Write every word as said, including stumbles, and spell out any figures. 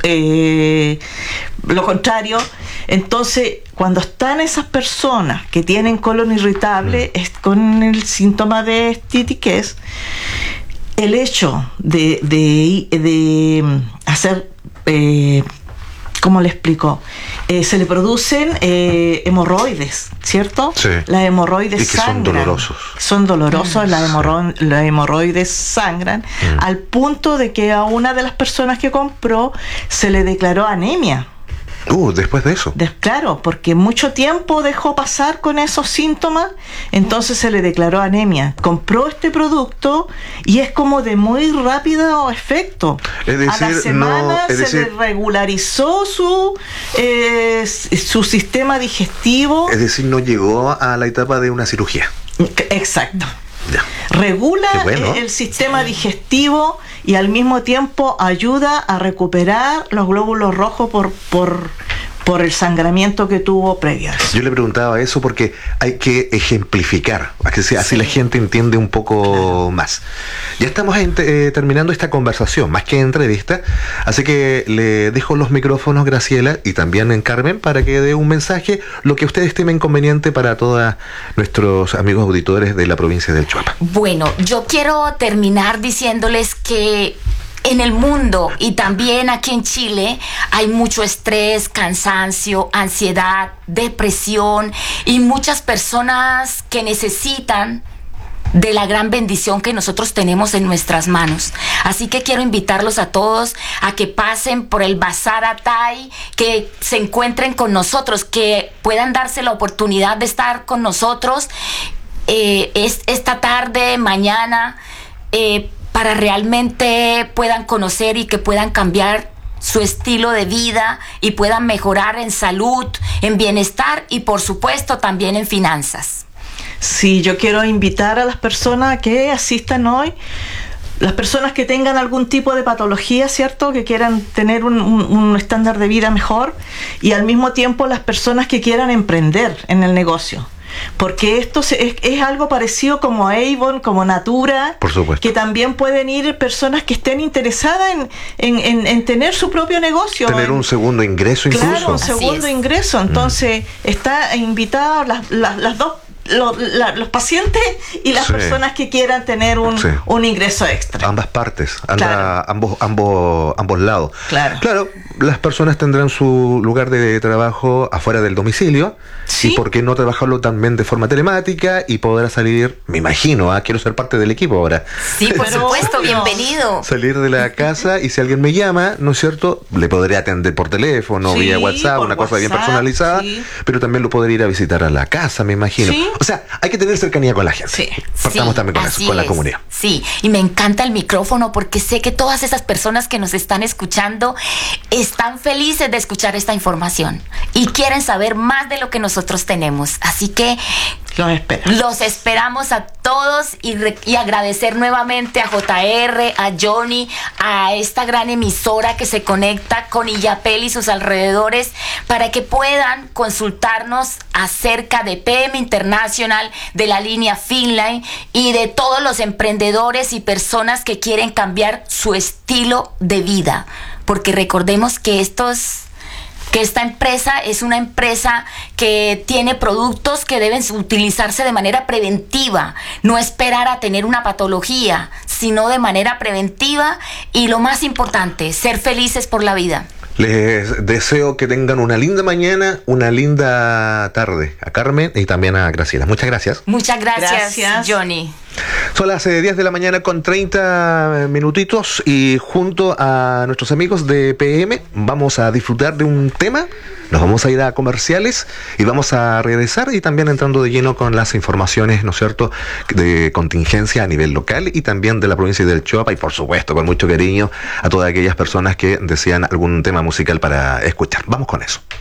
eh, lo contrario. Entonces, cuando están esas personas que tienen colon irritable, mm. es con el síntoma de estitiquez, el hecho de, de, de hacer, eh, ¿cómo le explico? Eh, se le producen eh, hemorroides, ¿cierto? Sí. Las hemorroides y que sangran. son dolorosos. Son dolorosos, mm. las, hemorro las hemorroides sangran, mm. al punto de que a una de las personas que compró se le declaró anemia. Uh, después de eso. De, claro, porque mucho tiempo dejó pasar con esos síntomas, entonces se le declaró anemia. Compró este producto y es como de muy rápido efecto. Es decir, a la semana no, es se decir, le regularizó su, eh, su sistema digestivo. Es decir, no llegó a la etapa de una cirugía. Exacto. Ya. Regula bueno. el sistema digestivo y al mismo tiempo ayuda a recuperar los glóbulos rojos por, por, por el sangramiento que tuvo previo. Yo le preguntaba eso porque hay que ejemplificar, así, sí. así la gente entiende un poco claro. más. Ya estamos en, eh, terminando esta conversación, más que entrevista, así que le dejo los micrófonos, Graciela, y también en Carmen, para que dé un mensaje, lo que ustedes estimen conveniente para todos nuestros amigos auditores de la provincia del Choapa. Bueno, yo quiero terminar diciéndoles que en el mundo y también aquí en Chile hay mucho estrés, cansancio, ansiedad, depresión y muchas personas que necesitan de la gran bendición que nosotros tenemos en nuestras manos. Así que quiero invitarlos a todos a que pasen por el Bazar Atay, que se encuentren con nosotros, que puedan darse la oportunidad de estar con nosotros eh, es, esta tarde, mañana, eh, para realmente puedan conocer y que puedan cambiar su estilo de vida y puedan mejorar en salud, en bienestar y por supuesto también en finanzas. Sí, yo quiero invitar a las personas que asistan hoy, las personas que tengan algún tipo de patología, ¿cierto? Que quieran tener un, un, un estándar de vida mejor, y al mismo tiempo las personas que quieran emprender en el negocio. Porque esto es, es algo parecido como Avon, como Natura, por supuesto, que también pueden ir personas que estén interesadas en, en, en, en tener su propio negocio. Tener en, un segundo ingreso incluso. Claro, un segundo ingreso. Entonces, mm. está invitada las, las, las dos, Los, la, los pacientes y las sí. personas que quieran tener un, sí. un ingreso extra. Ambas partes, anda, claro. ambos, ambos, ambos lados. Claro. Claro, las personas tendrán su lugar de trabajo afuera del domicilio. ¿Sí? Y por qué no trabajarlo también de forma telemática y poder salir, me imagino, ¿eh? Quiero ser parte del equipo ahora. Sí, por supuesto, bienvenido. Salir de la casa y si alguien me llama, ¿no es cierto? Le podré atender por teléfono, sí, vía WhatsApp, una WhatsApp, cosa bien personalizada, sí. pero también lo podré ir a visitar a la casa, me imagino. ¿Sí? O sea, hay que tener cercanía con la gente. Sí. Partamos sí, también con eso, con la comunidad. Sí, y me encanta el micrófono porque sé que todas esas personas que nos están escuchando están felices de escuchar esta información y quieren saber más de lo que nosotros tenemos. Así que los, espero. los esperamos a todos y, re, y agradecer nuevamente a J R, a Johnny, a esta gran emisora que se conecta con Illapel y sus alrededores para que puedan consultarnos acerca de P M International, de la línea Finline y de todos los emprendedores y personas que quieren cambiar su estilo de vida. Porque recordemos que estos... que esta empresa es una empresa que tiene productos que deben utilizarse de manera preventiva, no esperar a tener una patología, sino de manera preventiva y lo más importante, ser felices por la vida. Les deseo que tengan una linda mañana, una linda tarde a Carmen y también a Graciela. Muchas gracias. Muchas gracias, gracias. Johnny. Son las eh, diez de la mañana con treinta minutitos y junto a nuestros amigos de P M vamos a disfrutar de un tema, nos vamos a ir a comerciales y vamos a regresar y también entrando de lleno con las informaciones, ¿no es cierto?, de contingencia a nivel local y también de la provincia del Choapa y por supuesto con mucho cariño a todas aquellas personas que desean algún tema musical para escuchar. Vamos con eso.